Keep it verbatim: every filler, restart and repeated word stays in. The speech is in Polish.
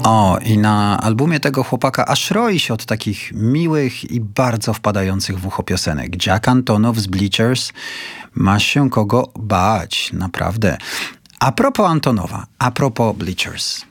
O, i na albumie tego chłopaka aż roi się od takich miłych i bardzo wpadających w ucho piosenek. Jack Antonoff z Bleachers, ma się kogo bać, naprawdę. A propos Antonowa, a propos Bleachers.